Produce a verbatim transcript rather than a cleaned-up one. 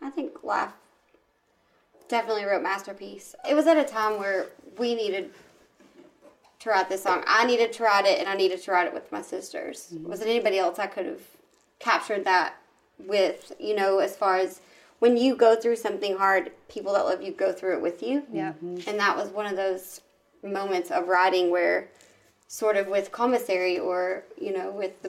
I think Laugh definitely wrote Masterpiece. It was at a time where we needed to write this song. I needed to write it, and I needed to write it with my sisters. Mm-hmm. Was it anybody else I could have captured that with, you know, as far as when you go through something hard, people that love you go through it with you. Yeah. Mm-hmm. And that was one of those moments of writing where sort of with Commissary or, you know, with the